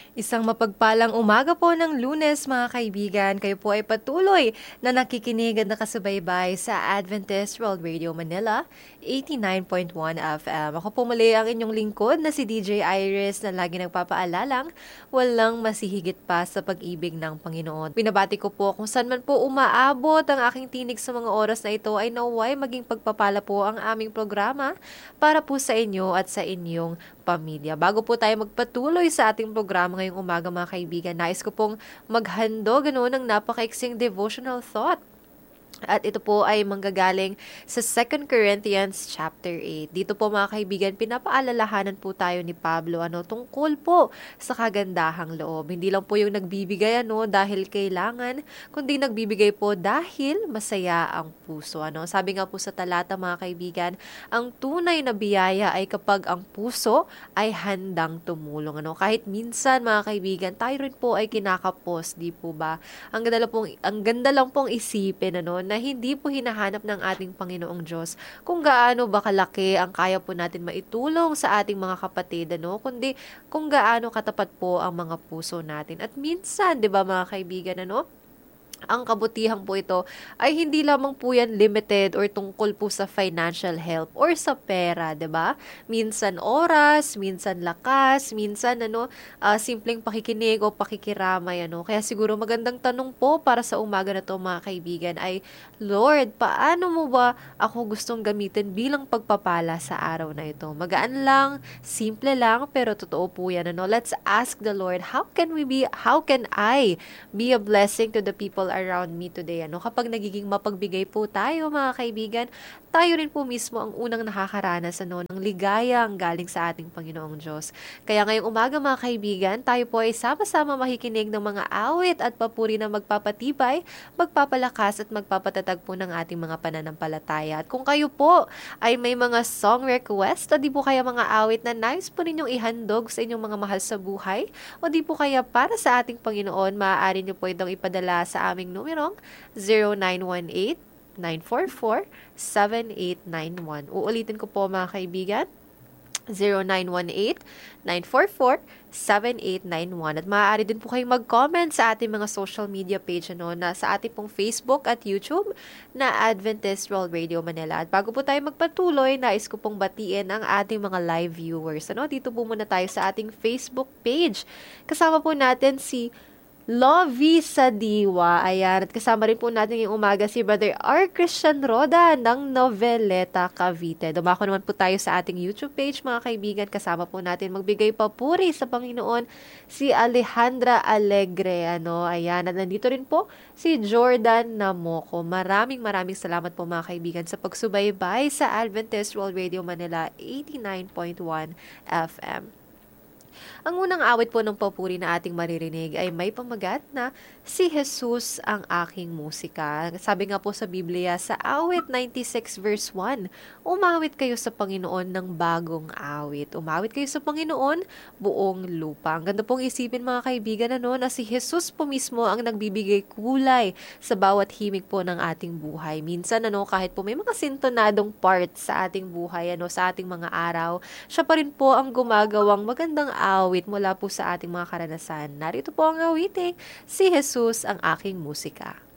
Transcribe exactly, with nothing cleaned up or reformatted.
Isang mapagpalang umaga po ng Lunes mga kaibigan. Kayo po ay patuloy na nakikinig at nakasubaybay sa Adventist World Radio Manila, eighty-nine point one F M. Ako po muli ang inyong lingkod na si D J Iris na lagi nagpapaalalang walang masihigit pa sa pag-ibig ng Panginoon. Pinabati ko po kung saan man po umaabot ang aking tinig sa mga oras na ito ay naway maging pagpapala po ang aming programa para po sa inyo at sa inyong pamilya. Bago po tayo magpatuloy sa ating programa ngayong umaga mga kaibigan, nais ko pong maghandog ano, ng napakaiksing devotional thought. At ito po ay manggagaling sa Second Corinthians chapter eight. Dito po mga kaibigan, pinapaalalahanan po tayo ni Pablo ano, tungkol po sa kagandahang loob. Hindi lang po yung nagbibigay ano, dahil kailangan, kundi nagbibigay po dahil masaya ang puso. Ano. Sabi nga po sa talata mga kaibigan, ang tunay na biyaya ay kapag ang puso ay handang tumulong. Ano. Kahit minsan mga kaibigan, tayo rin po ay kinakapos, di po ba? Ang ganda lang pong, ang ganda lang pong isipin ano, na hindi po hinahanap ng ating Panginoong Diyos kung gaano ba kalaki ang kaya po natin maitulong sa ating mga kapatid, ano? Kundi kung gaano katapat po ang mga puso natin. At minsan, di ba mga kaibigan, ano? Ang kabutihan po ito ay hindi lamang po yan limited or tungkol po sa financial help or sa pera, 'di ba? Minsan oras, minsan lakas, minsan ano, uh, simpleng pakikinig o pakikiramay ano. Kaya siguro magandang tanong po para sa umaga na 'to mga kaibigan ay, Lord, paano mo ba ako gustong gamitin bilang pagpapala sa araw na ito? Magaan lang, simple lang, pero totoo po yan ano. Let's ask the Lord, how can we be how can I be a blessing to the people around me today. Ano? Kapag nagiging mapagbigay po tayo mga kaibigan, tayo rin po mismo ang unang nakakaranas ano, ng ligayang galing sa ating Panginoong Diyos. Kaya ngayong umaga mga kaibigan, tayo po ay sama-sama makikinig ng mga awit at papuri na magpapatibay, magpapalakas at magpapatatag po ng ating mga pananampalataya. At kung kayo po ay may mga song request, o di po kaya mga awit na nice po ninyong ihandog sa inyong mga mahal sa buhay, o di po kaya para sa ating Panginoon, maaari nyo po itong ipadala sa aming numerong zero nine one eight, nine four four, seven eight nine one. Uulitin ko po mga kaibigan, zero nine one eight, nine four four, seven eight nine one. At maaari din po kayong mag-comment sa ating mga social media page ano, na sa ating pong Facebook at YouTube na Adventist World Radio Manila. At bago po tayo magpatuloy, nais ko pong batiin ang ating mga live viewers. Ano? Dito po muna tayo sa ating Facebook page. Kasama po natin si Lovey Sadiwa. Ayan. At kasama rin po natin yung umaga si Brother R. Christian Roda ng Noveleta, Cavite. Dumako naman po tayo sa ating YouTube page, mga kaibigan. Kasama po natin magbigay papuri sa Panginoon si Alejandra Alegre. Ano, ayan. At nandito rin po si Jordan Namoco. Maraming maraming salamat po mga kaibigan sa pagsubaybay sa Adventist World Radio Manila eighty-nine point one F M. Ang unang awit po ng papuri na ating maririnig ay may pamagat na si Jesus ang aking musika. Sabi nga po sa Biblia sa awit ninety-six verse one, umawit kayo sa Panginoon ng bagong awit. Umawit kayo sa Panginoon buong lupa. Ang ganda pong isipin mga kaibigan ano, na si Jesus po mismo ang nagbibigay kulay sa bawat himig po ng ating buhay. Minsan ano, kahit po may mga sintonadong part sa ating buhay, ano, sa ating mga araw, siya pa rin po ang gumagawang magandang awit mula po sa ating mga karanasan. Narito po ang awiting, si Jesus ang aking musika.